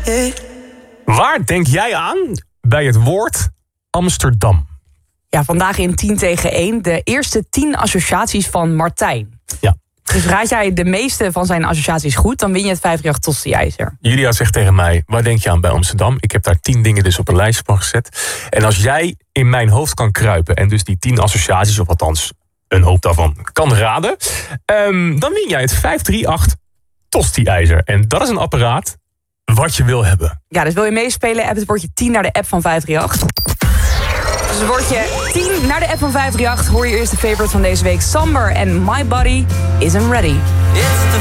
Waar denk jij aan bij het woord Amsterdam? Ja, vandaag in 10 tegen 1 de eerste 10 associaties van Martijn. Ja. Dus raad jij de meeste van zijn associaties goed, dan win je het 538 tosti-ijzer. Julia zegt tegen mij, waar denk je aan bij Amsterdam? Ik heb daar 10 dingen dus op een lijstje van gezet. En als jij in mijn hoofd kan kruipen en dus die 10 associaties, of althans een hoop daarvan, kan raden, dan win jij het 538 tosti-ijzer. En dat is een apparaat wat je wil hebben. Ja, dus wil je meespelen, app het woordje 10 naar de app van 538. Dus het woordje 10 naar de app van 538. Hoor je eerst de favorite van deze week, Samber en My Body Isn't Ready.